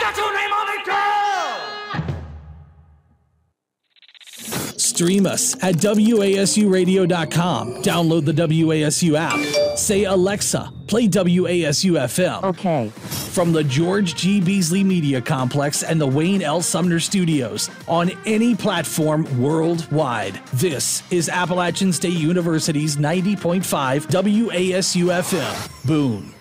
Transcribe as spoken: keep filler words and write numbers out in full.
got your name on it, girl! Stream us at W A S U radio dot com. Download the W A S U app. Say, Alexa, play W A S U F M. Okay. From the George G. Beasley Media Complex and the Wayne L. Sumner Studios on any platform worldwide. This is Appalachian State University's ninety point five W A S U F M. Boone.